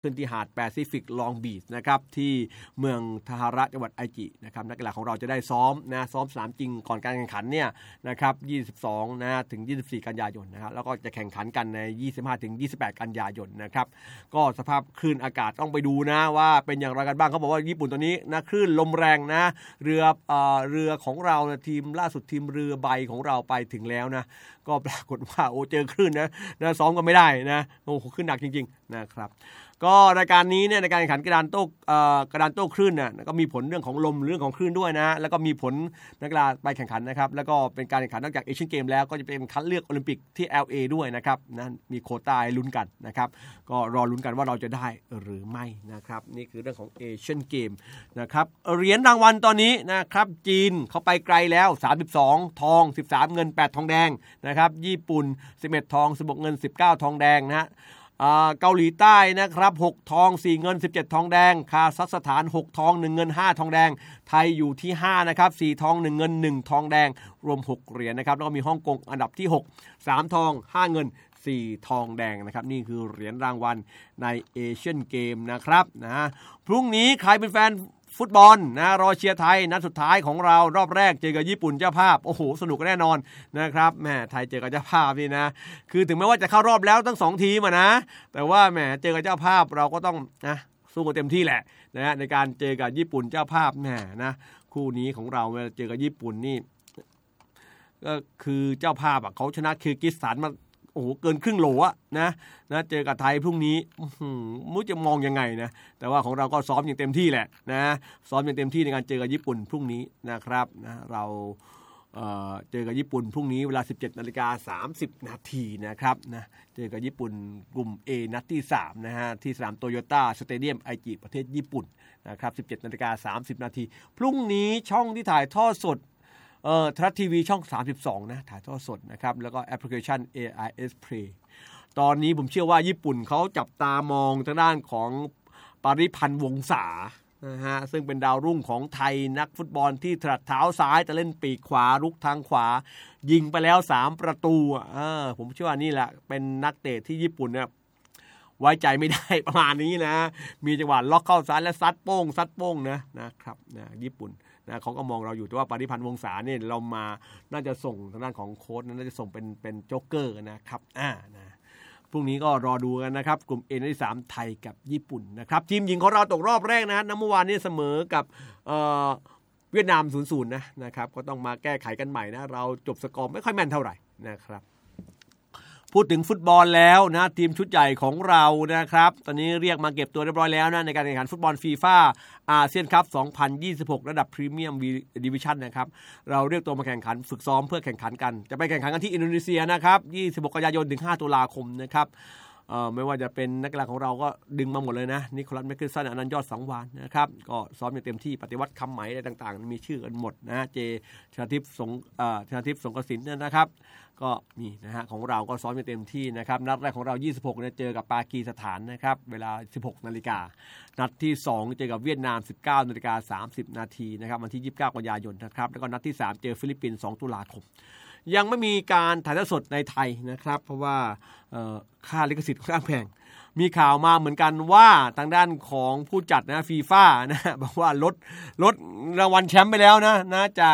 ขึ้นที่หาดแปซิฟิกลองบีชนะครับที่เมืองทาฮาระจังหวัดไอจินะครับนักกีฬาของเราจะได้ซ้อมสนามจริงก่อนการแข่งขันเนี่ยนะครับ22ถึง24กันยายนนะครับแล้วก็จะแข่งขันกันใน25ถึง28กันยายนนะครับก็สภาพคลื่นอากาศต้องไปดูนะว่าเป็นอย่างไรกันบ้างเขาบอกว่าญี่ปุ่นตอนนี้นะคลื่นลมแรงนะเรือของเราทีมล่าสุดทีมเรือใบของเราไปถึงแล้วนะก็ปรากฏว่าเจอคลื่นนะซ้อมกันไม่ได้นะโอ้โหคลื่นหนักจริงๆนะครับก็รายการนี้เนี่ยในการแข่งขันกระดานโต้คลื่นนะก็มีผลเรื่องของลมเรื่องของคลื่นด้วยนะแล้วก็มีผลนักกีฬาไปแข่งขันนะครับแล้วก็เป็นการแข่งขันนอกจากเอเชียนเกมแล้วก็จะเป็นคัดเลือกโอลิมปิกที่ LA ด้วยนะครับนะมีโควต้าให้ลุ้นกันนะครับก็รอลุ้นกันว่าเราจะได้หรือไม่นะครับนี่คือเรื่องของเอเชียนเกมนะครับเหรียญรางวัลตอนนี้นะครับจีนเขาไปไกลแล้ว32ทอง13เงิน8ทองแดงนะครับญี่ปุ่น11ทอง16เงิน19ทองแดงนะฮะเกาหลีใต้นะครับ6ทอง4เงิน17ทองแดงคาซัคสถาน6ทอง1เงิน5ทองแดงไทยอยู่ที่5นะครับ4ทอง1เงิน1ทองแดงรวม6เหรียญนะครับแล้วก็มีฮ่องกงอันดับที่6 3ทอง5เงิน4ทองแดงนะครับนี่คือเหรียญรางวัลในเอเชียนเกมนะครับนะพรุ่งนี้ใครเป็นแฟนฟุตบอลนะรอเชียร์ไทยนัดสุดท้ายของเรารอบแรกเจอกับญี่ปุ่นเจ้าภาพโอ้โหสนุกแน่นอนนะครับแหมไทยเจอกับเจ้าภาพนี่นะคือถึงแม้ว่าจะเข้ารอบแล้วทั้ง2ทีมนะแต่ว่าแหมเจอกับเจ้าภาพเราก็ต้องนะสู้กันเต็มที่แหละนะในการเจอกับญี่ปุ่นเจ้าภาพแหมนะคู่นี้ของเราเจอกับญี่ปุ่นนี่ก็คือเจ้าภาพเขาชนะคิร์กิสถานมาโอ้โหเกินครึ่งโหลอะนะเจอกับไทยพรุ่งนี้ไม่รู้จะมองยังไงนะแต่ว่าของเราก็ซ้อมอย่างเต็มที่แหละนะซ้อมอย่างเต็มที่ในการเจอกับญี่ปุ่นพรุ่งนี้นะครับนะเราเจอกับญี่ปุ่นพรุ่งนี้เวลา 17:30 น.นะครับนะเจอกับญี่ปุ่นกลุ่ม A นัดที่3นะฮะที่สนามโตโยต้าสเตเดียมไอจิประเทศญี่ปุ่นนะครับ 17:30 น.พรุ่งนี้ช่องที่ถ่ายทอดสดทรัฐทีวีช่อง32นะถ่ายทอดสดนะครับแล้วก็แอปพลิเคชัน AIS Play ตอนนี้ผมเชื่อว่าญี่ปุ่นเขาจับตามองทางด้านของปริพันธ์วงศานะฮะซึ่งเป็นดาวรุ่งของไทยนักฟุตบอลที่ถนัดเท้าซ้ายแต่เล่นปีกขวารุกทางขวายิงไปแล้ว3ประตูผมเชื่อว่านี่แหละเป็นนักเตะที่ญี่ปุ่นเนี่ยไว้ใจไม่ได้ประมาณนี้นะมีจังหวะล็อกเข้าซ้ายและซัดโป้งนะครับญี่ปุ่นนะเขาก็มองเราอยู่แต่ว่าปริพันธ์วงศาเนี่ยเรามาน่าจะส่งทางด้านของโค้ชน่าจะส่งเป็นโจ๊กเกอร์นะครับนะพรุ่งนี้ก็รอดูกันนะครับกลุ่ม A ที่3ไทยกับญี่ปุ่นนะครับทีมหญิงของเราตกรอบแรกนะเมื่อวานนี้เสมอกับเวียดนาม 0-0 นะครับก็ต้องมาแก้ไขกันใหม่นะเราจบสกอร์ไม่ค่อยแม่นเท่าไหร่นะครับพูดถึงฟุตบอลแล้วนะทีมชุดใหญ่ของเรานะครับตอนนี้เรียกมาเก็บตัวเรียบร้อยแล้วนะในการแข่งขันฟุตบอลฟีฟ่าอาเซียนคัพ 2026 ระดับพรีเมียมดิวิชั่นนะครับเราเรียกตัวมาแข่งขันฝึกซ้อมเพื่อแข่งขันกันจะไปแข่งขันกันที่อินโดนีเซียนะครับ26กันยายนถึง5ตุลาคมนะครับไม่ว่าจะเป็นนักกีฬาของเราก็ดึงมาหมดเลยนะนิโคลัสแมคคินสันอนันต์ยอดสังวาลนะครับก็ซ้อมอย่างเต็มที่ปฏิวัติคำไหมอะไรต่างๆมีชื่อกันหมดนะเจชนาทิพย์สงกสินนะครับก็มีนะฮะของเราก็ซ้อมอย่างเต็มที่นะครับนัดแรกของเรา26เนี่ยเจอกับปากีสถานนะครับเวลา 16 นาฬิกานัดที่2เจอกับเวียดนาม 19:30 น.นะครับวันที่29กันยายนนะครับแล้วก็นัดที่3เจอฟิลิปปินส์2ตุลาคมยังไม่มีการถ่ายทอดสดในไทยนะครับเพราะว่าค่าลิขสิทธิ์ค่อนข้างแพงมีข่าวมาเหมือนกันว่าทางด้านของผู้จัดนะฟีฟ่านะบอกว่าลดรางวัลแชมป์ไปแล้วนะจาก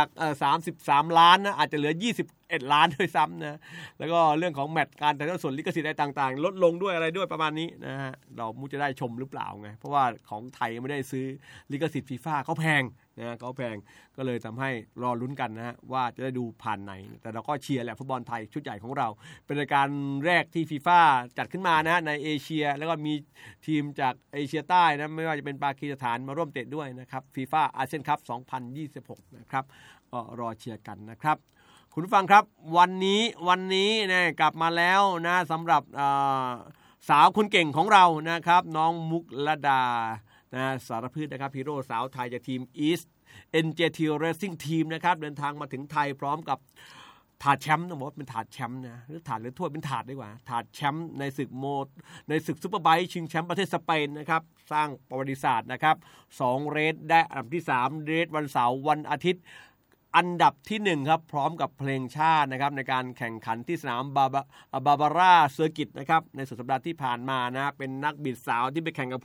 33 ล้านนะอาจจะเหลือ21 ล้านด้วยซ้ำนะแล้วก็เรื่องของแมตช์การถ่ายทอดสดลิขสิทธิ์อะไรต่างๆลดลงด้วยอะไรด้วยประมาณนี้นะฮะเรามุจะได้ชมหรือเปล่าไงเพราะว่าของไทยไม่ได้ซื้อลิขสิทธิ์ฟีฟ่าเขาแพงนะเขาแพงก็เลยทำให้รอลุ้นกันนะฮะว่าจะได้ดูผ่านไหนแต่เราก็เชียร์แหละฟุตบอลไทยชุดใหญ่ของเราเป็นรายการแรกที่ฟีฟ่าจัดขึ้นมานะในเอเชียแล้วก็มีทีมจากเอเชียใต้นะไม่ว่าจะเป็นปากีสถานมาร่วมเตะด้วยนะครับฟีฟ่าอาเซียนคัพ 2026 นะครับก็รอเชียร์กันนะครับคุณผู้ฟังครับวันนี้เนี่ยกลับมาแล้วนะสำหรับสาวคนเก่งของเรานะครับน้องมุกลดานะสารพืชนะครับฮีโร่สาวไทยจากทีม East NJT Racing Team นะครับเดินทางมาถึงไทยพร้อมกับถาดแชมป์ต้องบอกว่าเป็นถาดแชมป์นะหรือถาดหรือถ้วยเป็นถาดดีกว่าถาดแชมป์ในศึกซุปเปอร์ไบค์ชิงแชมป์ประเทศสเปนนะครับสร้างประวัติศาสตร์นะครับ2เรสได้อันดับที่3เรสวันเสาร์วันอาทิตย์อันดับที่1ครับพร้อมกับเพลงชาตินะครับในการแข่งขันที่สนามบาบาร่าเซอร์กิตนะครับในสุดสัปดาห์ที่ผ่านมานะเป็นนักบิดสาวที่ไปแข่งกับ